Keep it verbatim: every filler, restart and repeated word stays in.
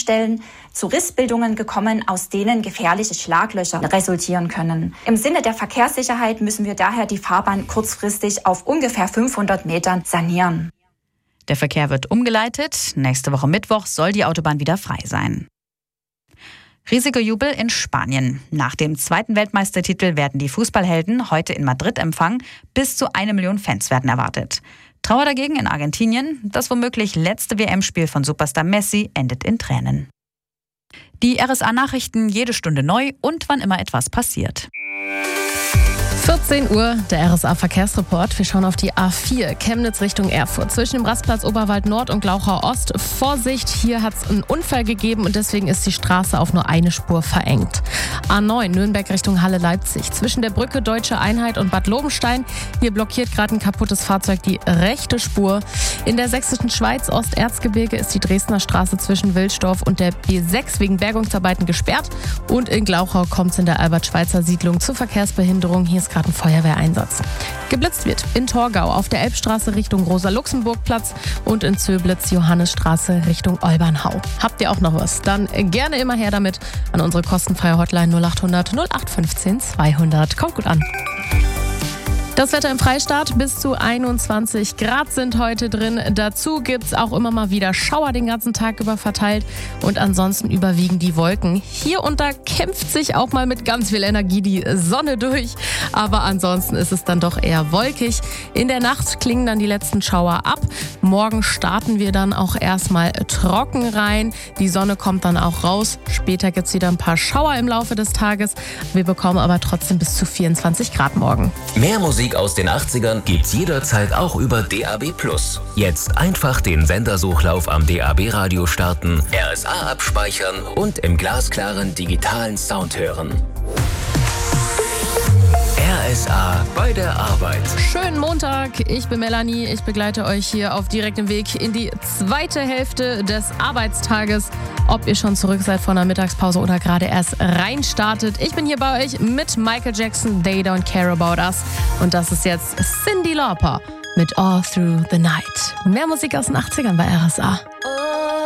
Leitstellen zu Rissbildungen gekommen, aus denen gefährliche Schlaglöcher resultieren können. Im Sinne der Verkehrssicherheit müssen wir daher die Fahrbahn kurzfristig auf ungefähr fünfhundert Metern sanieren. Der Verkehr wird umgeleitet. Nächste Woche Mittwoch soll die Autobahn wieder frei sein. Riesiger Jubel in Spanien. Nach dem zweiten Weltmeistertitel werden die Fußballhelden heute in Madrid empfangen. Bis zu eine Million Fans werden erwartet. Trauer dagegen in Argentinien. Das womöglich letzte W M-Spiel von Superstar Messi endet in Tränen. Die R S A-Nachrichten jede Stunde neu und wann immer etwas passiert. vierzehn Uhr, der R S A-Verkehrsreport. Wir schauen auf die A vier, Chemnitz Richtung Erfurt. Zwischen dem Rastplatz Oberwald Nord und Glauchau Ost. Vorsicht, hier hat es einen Unfall gegeben und deswegen ist die Straße auf nur eine Spur verengt. A neun, Nürnberg Richtung Halle-Leipzig. Zwischen der Brücke Deutsche Einheit und Bad Lobenstein. Hier blockiert gerade ein kaputtes Fahrzeug die rechte Spur. In der sächsischen Schweiz, Osterzgebirge, ist die Dresdner Straße zwischen Wilsdorf und der B sechs wegen Bergungsarbeiten gesperrt. Und in Glauchau kommt es in der Albert-Schweitzer-Siedlung zu Verkehrsbehinderung. Hier ist gerade ein Feuerwehreinsatz. Geblitzt wird in Torgau auf der Elbstraße Richtung Rosa-Luxemburg-Platz und in Zöblitz Johannesstraße Richtung Olbernhau. Habt ihr auch noch was? Dann gerne immer her damit an unsere kostenfreie Hotline null acht hundert null acht fünfzehn zweihundert. Kommt gut an. Das Wetter im Freistaat, bis zu einundzwanzig Grad sind heute drin. Dazu gibt es auch immer mal wieder Schauer den ganzen Tag über verteilt und ansonsten überwiegen die Wolken. Hier und da kämpft sich auch mal mit ganz viel Energie die Sonne durch, aber ansonsten ist es dann doch eher wolkig. In der Nacht klingen dann die letzten Schauer ab. Morgen starten wir dann auch erstmal trocken rein. Die Sonne kommt dann auch raus. Später gibt es wieder ein paar Schauer im Laufe des Tages. Wir bekommen aber trotzdem bis zu vierundzwanzig Grad morgen. Mehr Musik aus den achtzigern gibt's jederzeit auch über D A B plus. Jetzt einfach den Sendersuchlauf am D A B-Radio starten, R S A abspeichern und im glasklaren digitalen Sound hören. R S A bei der Arbeit. Schönen Montag, ich bin Melanie. Ich begleite euch hier auf direktem Weg in die zweite Hälfte des Arbeitstages. Ob ihr schon zurück seid von der Mittagspause oder gerade erst reinstartet. Ich bin hier bei euch mit Michael Jackson, They Don't Care About Us. Und das ist jetzt Cyndi Lauper mit All Through the Night. Mehr Musik aus den achtzigern bei R S A.